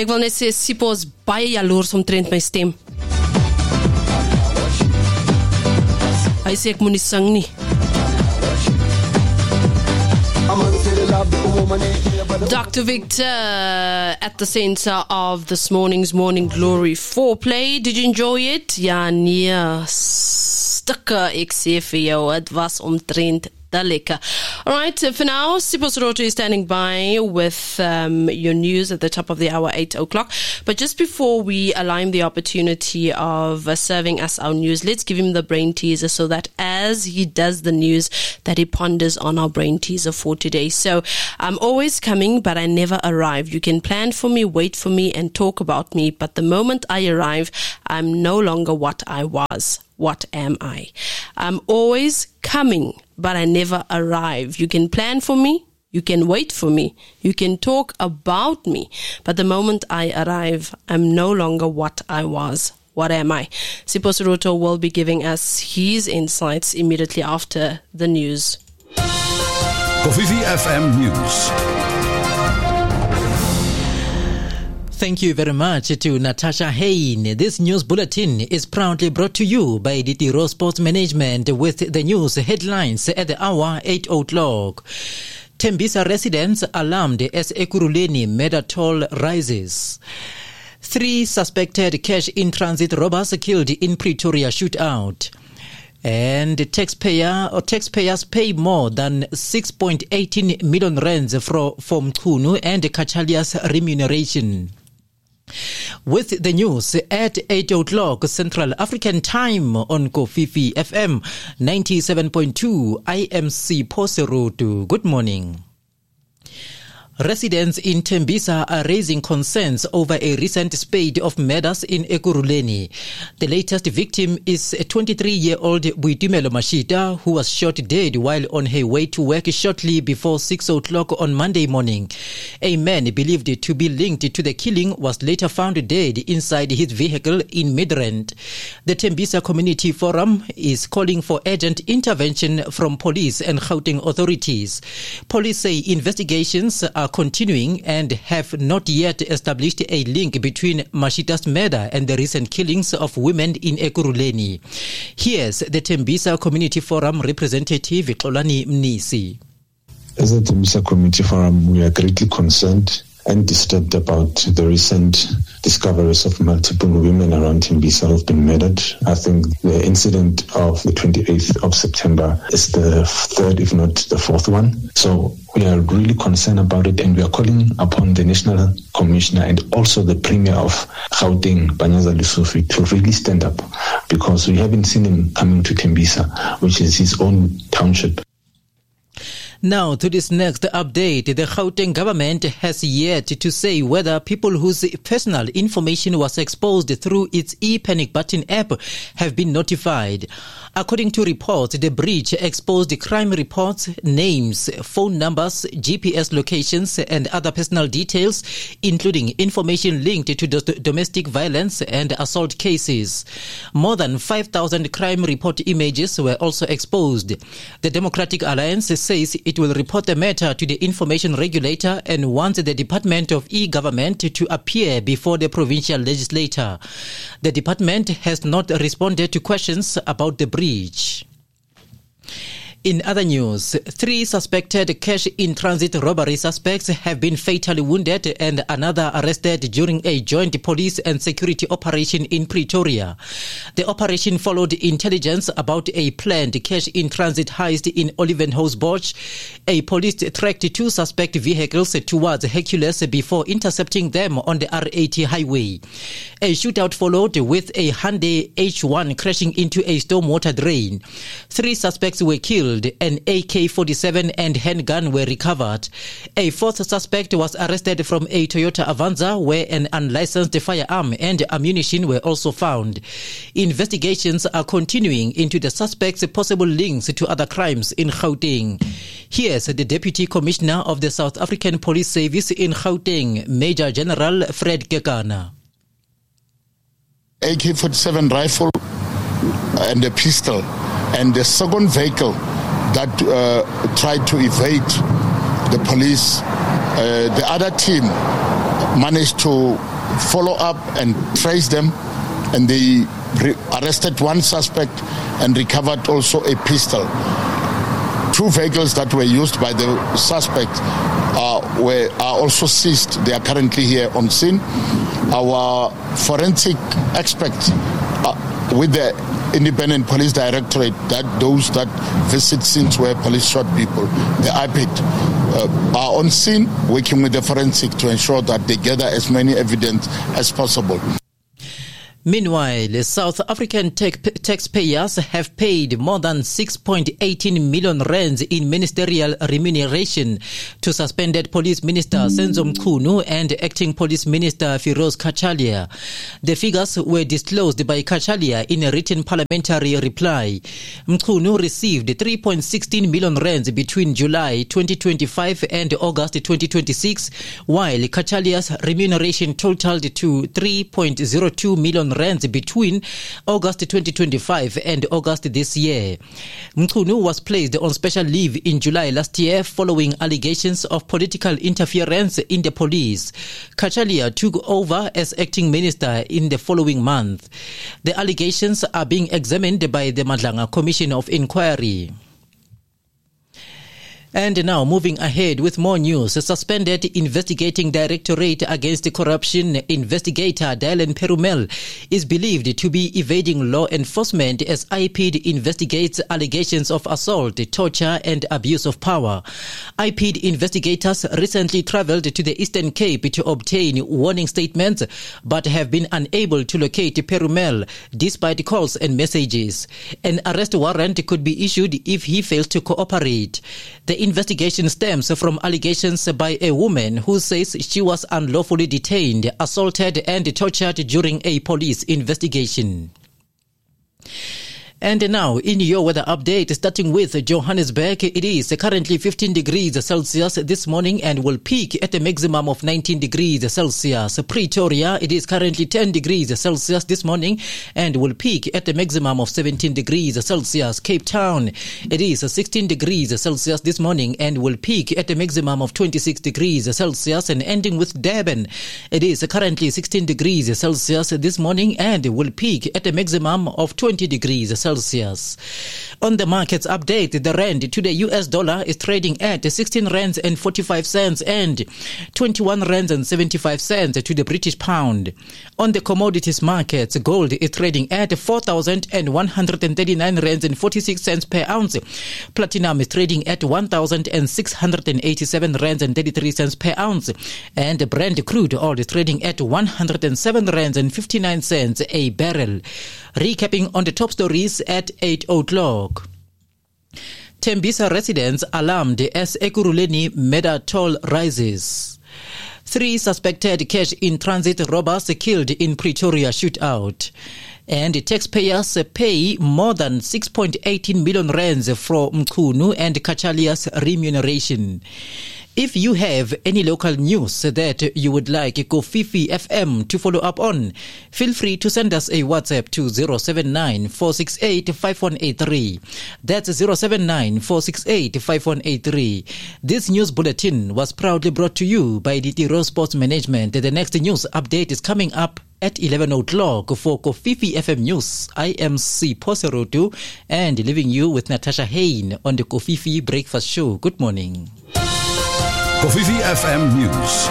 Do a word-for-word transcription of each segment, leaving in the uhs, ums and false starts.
Ek wil net sê Sipho is baie jaloers omtrent my stem. Hy sê ek moet nie sing nie. Doctor Victor at the center of this morning's Morning Glory foreplay. Did you enjoy it? Ja, nee, stukke ek sê vir jou, het was omtrent lekker. All right, for now, Sipho Soroto is standing by with um, your news at the top of the hour, eight o'clock. But just before we allow him the opportunity of uh, serving us our news, let's give him the brain teaser so that as he does the news, that he ponders on our brain teaser for today. So I'm always coming, but I never arrive. You can plan for me, wait for me, and talk about me. But the moment I arrive, I'm no longer what I was. What am I? I'm always coming, but I never arrive. You can plan for me, you can wait for me, you can talk about me, but the moment I arrive, I'm no longer what I was. What am I? Sipho Soroto will be giving us his insights immediately after the news. Kofifi F M News. Thank you very much to Natasha Hain. This news bulletin is proudly brought to you by D T Rose Sports Management with the news headlines at the hour eight o'clock. Tembisa residents alarmed as Ekurhuleni murder toll rises. Three suspected cash-in-transit robbers killed in Pretoria shootout. And taxpayer or taxpayers pay more than six point one eight million rands for, from Mchunu and Kachalia's remuneration. With the news at eight o'clock Central African Time on Kofifi F M ninety-seven point two, I am Sipho Soroto. Good morning. Residents in Tembisa are raising concerns over a recent spate of murders in Ekurhuleni. The latest victim is a twenty-three-year-old Buitumelo Mashita who was shot dead while on her way to work shortly before six o'clock on Monday morning. A man believed to be linked to the killing was later found dead inside his vehicle in Midrand. The Tembisa Community Forum is calling for urgent intervention from police and Gauteng authorities. Police say investigations are continuing and have not yet established a link between Mashita's murder and the recent killings of women in Ekurhuleni. Here's the Tembisa Community Forum representative Xolani Mnisi. As a Tembisa Community Forum, we are greatly concerned and disturbed about the recent discoveries of multiple women around Tembisa who have been murdered. I think the incident of the twenty-eighth of September is the third, if not the fourth one. So we are really concerned about it, and we are calling upon the National Commissioner and also the Premier of Gauteng, Panyaza Lesufi, to really stand up, because we haven't seen him coming to Tembisa, which is his own township. Now to this next update, the Gauteng government has yet to say whether people whose personal information was exposed through its e-panic button app have been notified. According to reports, the breach exposed crime reports, names, phone numbers, G P S locations, and other personal details, including information linked to domestic violence and assault cases. More than five thousand crime report images were also exposed. The Democratic Alliance says it will report the matter to the information regulator and wants the Department of E-Government to appear before the provincial legislature. The department has not responded to questions about the breach. In other news, three suspected cash-in-transit robbery suspects have been fatally wounded and another arrested during a joint police and security operation in Pretoria. The operation followed intelligence about a planned cash-in-transit heist in Olivenhouse. A police tracked two suspect vehicles towards Hercules before intercepting them on the R eighty highway. A shootout followed with a Hyundai H one crashing into a stormwater drain. Three suspects were killed. An A K forty-seven and handgun were recovered. A fourth suspect was arrested from a Toyota Avanza where an unlicensed firearm and ammunition were also found. Investigations are continuing into the suspect's possible links to other crimes in Gauteng. Here's the Deputy Commissioner of the South African Police Service in Gauteng, Major General Fred Kekana. A K forty-seven rifle and a pistol, and the second vehicle that uh, tried to evade the police. Uh, the other team managed to follow up and trace them, and they re- arrested one suspect and recovered also a pistol. Two vehicles that were used by the suspect uh, were are also seized. They are currently here on scene. Our forensic experts uh, with the Independent Police Directorate, that those that visit scenes where police shot people, the I P I D, uh, are on scene working with the forensic to ensure that they gather as many evidence as possible. Meanwhile, South African tech, taxpayers have paid more than six point one eight million rands in ministerial remuneration to suspended Police Minister Senzo Mchunu and Acting Police Minister Firoz Kachalia. The figures were disclosed by Kachalia in a written parliamentary reply. Mchunu received three point one six million rands between July twenty twenty-five and August twenty twenty-six, while Kachalia's remuneration totaled to three point zero two million rands between August twenty twenty-five and August this year. Mchunu was placed on special leave in July last year following allegations of political interference in the police. Kachalia took over as acting minister in the following month. The allegations are being examined by the Madlanga Commission of Inquiry. And now, moving ahead with more news. A suspended investigating directorate against corruption investigator Dylan Perumel is believed to be evading law enforcement as I P D investigates allegations of assault, torture and abuse of power. I P D investigators recently travelled to the Eastern Cape to obtain warning statements but have been unable to locate Perumel despite calls and messages. An arrest warrant could be issued if he fails to cooperate. The investigation stems from allegations by a woman who says she was unlawfully detained, assaulted and tortured during a police investigation. And now, in your weather update, starting with Johannesburg, it is currently fifteen degrees Celsius this morning and will peak at a maximum of nineteen degrees Celsius. Pretoria, it is currently ten degrees Celsius this morning and will peak at a maximum of seventeen degrees Celsius. Cape Town, it is sixteen degrees Celsius this morning and will peak at a maximum of twenty-six degrees Celsius. And ending with Durban, it is currently sixteen degrees Celsius this morning and will peak at a maximum of twenty degrees Celsius. Celsius. On the markets update, the rand to the U S dollar is trading at sixteen rands and forty-five cents and twenty-one rands and seventy-five cents to the British pound. On the commodities markets, gold is trading at four thousand one hundred thirty-nine rands and forty-six cents per ounce. Platinum is trading at one thousand six hundred eighty-seven rands and thirty-three cents per ounce. And Brent crude oil is trading at one hundred seven rands and fifty-nine cents a barrel. Recapping on the top stories at eight o'clock. Tembisa residents alarmed as Ekurhuleni Meda toll rises. Three suspected cash-in-transit robbers killed in Pretoria shootout. And taxpayers pay more than six point one eight million rands for Mchunu and Kachalia's remuneration. If you have any local news that you would like Kofifi F M to follow up on, feel free to send us a WhatsApp to zero seven nine, four six eight, five one eight three. That's zero seven nine, four six eight, five one eight three. This news bulletin was proudly brought to you by D T Rose Sports Management. The next news update is coming up at eleven o'clock for Kofifi F M News. I am C. Poserotu and leaving you with Natasha Hain on the Kofifi Breakfast Show. Good morning. Kofifi F M News.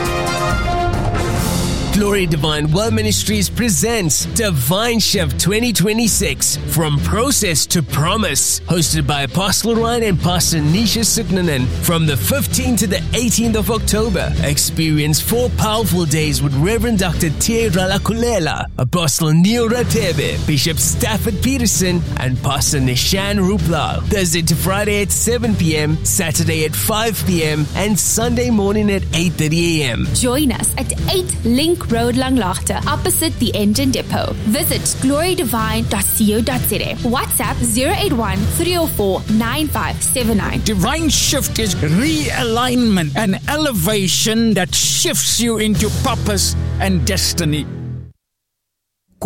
Glory Divine Word Ministries presents Divine Shift twenty twenty-six, From Process to Promise, hosted by Apostle Ryan and Pastor Nisha Suknanen from the fifteenth to the eighteenth of October. Experience four powerful days with Reverend Doctor T. Ralakulela, Apostle Neil Ratebe, Bishop Stafford Peterson, and Pastor Nishan Rupla. Thursday to Friday at seven p.m., Saturday at five p.m., and Sunday morning at eight thirty a.m. Join us at eight Link Road Langlaagte, opposite the engine depot. Visit glory divine dot co dot za. WhatsApp zero eight one, three oh four, nine five seven nine. Divine Shift is realignment and elevation that shifts you into purpose and destiny.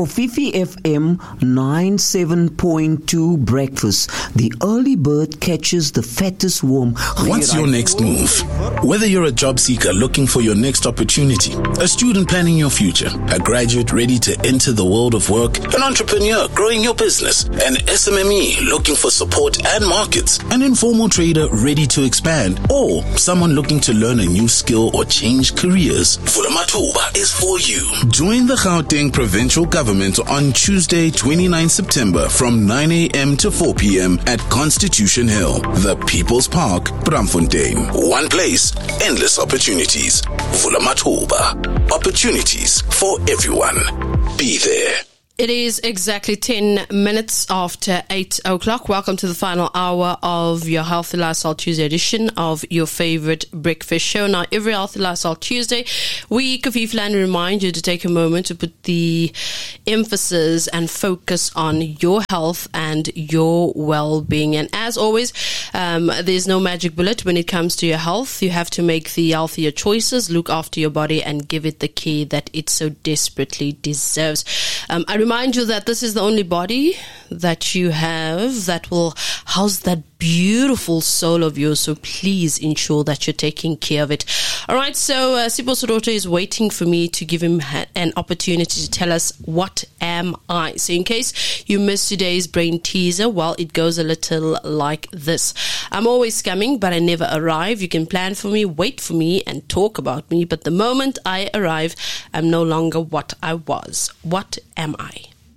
Kofifi F M ninety-seven point two Breakfast. The early bird catches the fattest worm. What's your next move? Whether you're a job seeker looking for your next opportunity, a student planning your future, a graduate ready to enter the world of work, an entrepreneur growing your business, an S M M E looking for support and markets, an informal trader ready to expand, or someone looking to learn a new skill or change careers, Vulamathuba is for you. Join the Gauteng Provincial Government on Tuesday, the twenty-ninth of September from nine a.m. to four p.m. at Constitution Hill, the People's Park, Braamfontein. One place, endless opportunities. Vulamathuba. Opportunities for everyone. Be there. It is exactly ten minutes after eight o'clock. Welcome to the final hour of your Healthy Lifestyle Tuesday edition of your favorite breakfast show. Now, every Healthy Lifestyle Tuesday, we, Kofifi Land, remind you to take a moment to put the emphasis and focus on your health and your well-being. And as always, um, there's no magic bullet when it comes to your health. You have to make the healthier choices, look after your body, and give it the care that it so desperately deserves. Um, I remind you that this is the only body that you have that will house that beautiful soul of yours. So please ensure that you're taking care of it. All right. So uh, Sipho Sodoto is waiting for me to give him ha- an opportunity to tell us what am I. So in case you missed today's brain teaser, well, it goes a little like this. I'm always coming, but I never arrive. You can plan for me, wait for me, and talk about me. But the moment I arrive, I'm no longer what I was. What am I?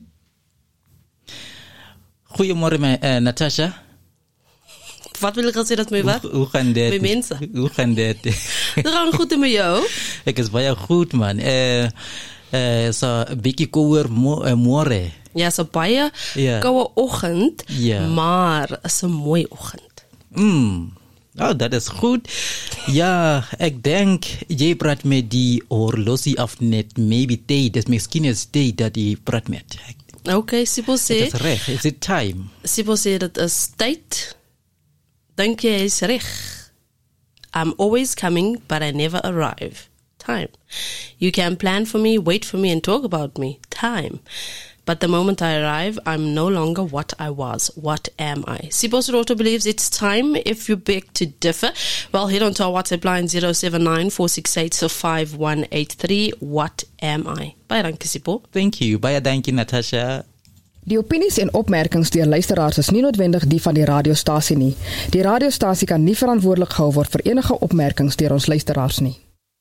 Goeiemorgen, uh, Natasha. Wat wil je gaan zeggen dat mij wat? Hoe, hoe gaan dit? Met mensen? Hoe gaan dit? Het gaat goed met jou? Ik is baie goed, man. Eh, uh, so, een beetje kouder mo- uh, morgen. Ja, so baie Ja. koude oggend, Ja. maar is een mooie oggend. Mm. Oh, dat is goed. Ja, ik denk, jij praat met die horlosie af net, maybe tijd. Dus misschien is tijd dat je praat met. Oké, okay, Sipho sê. Het is recht, is it time? Sipho sê dit is tyd. Dink jy is reg. I'm always coming, but I never arrive. Time. You can plan for me, wait for me, and talk about me. Time. But the moment I arrive, I'm no longer what I was. What am I? Sipho Sodoto believes it's time. If you beg to differ, well, head on to our WhatsApp line zero seven nine four six eight five one eight three. What am I? Baie dankie, Sipho. Thank you. Baie dankie, Natasha. Die opinies en opmerkings deur luisteraars is nie noodwendig die van die radiostasie nie. Die radiostasie kan nie verantwoordelik gehou word vir enige opmerkings deur ons luisteraars nie.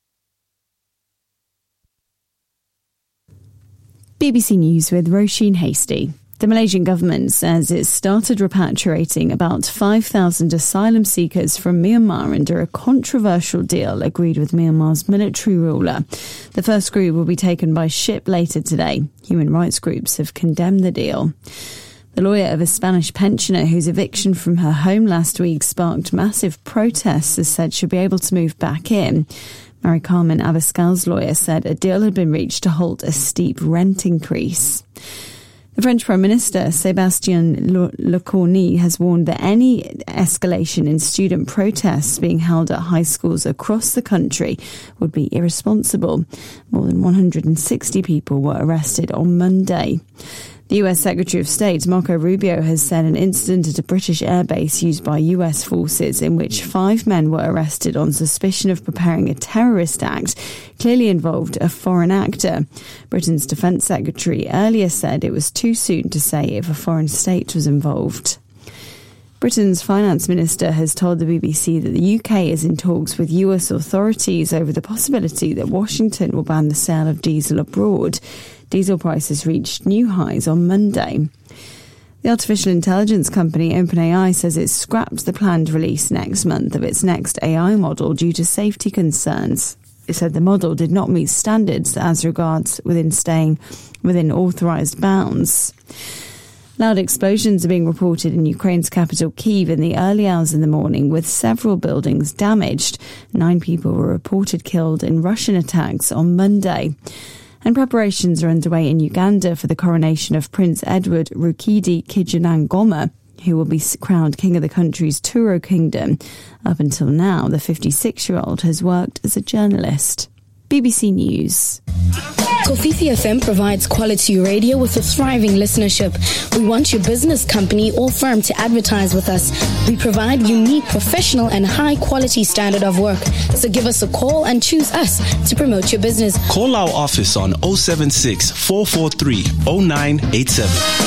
B B C News with Roisin Hasty. The Malaysian government says it's started repatriating about five thousand asylum seekers from Myanmar under a controversial deal agreed with Myanmar's military ruler. The first group will be taken by ship later today. Human rights groups have condemned the deal. The lawyer of a Spanish pensioner whose eviction from her home last week sparked massive protests has said she'll be able to move back in. Mary Carmen Abascal's lawyer said a deal had been reached to halt a steep rent increase. The French Prime Minister, Sébastien Lecornu, has warned that any escalation in student protests being held at high schools across the country would be irresponsible. More than one hundred sixty people were arrested on Monday. The U S Secretary of State, Marco Rubio, has said an incident at a British airbase used by U S forces in which five men were arrested on suspicion of preparing a terrorist act clearly involved a foreign actor. Britain's Defence Secretary earlier said it was too soon to say if a foreign state was involved. Britain's finance minister has told the B B C that the U K is in talks with U S authorities over the possibility that Washington will ban the sale of diesel abroad. Diesel prices reached new highs on Monday. The artificial intelligence company OpenAI says it's scrapped the planned release next month of its next A I model due to safety concerns. It said the model did not meet standards as regards within staying within authorised bounds. Loud explosions are being reported in Ukraine's capital Kyiv in the early hours in the morning, with several buildings damaged. Nine people were reported killed in Russian attacks on Monday. And preparations are underway in Uganda for the coronation of Prince Edward Rukidi Kijana-Ngoma, who will be crowned king of the country's Turo kingdom. Up until now, the fifty-six-year-old has worked as a journalist. B B C News. Kofifi F M provides quality radio with a thriving listenership. We want your business, company, or firm to advertise with us. We provide unique, professional, and high-quality standard of work. So give us a call and choose us to promote your business. Call our office on zero seven six, four four three, zero nine eight seven.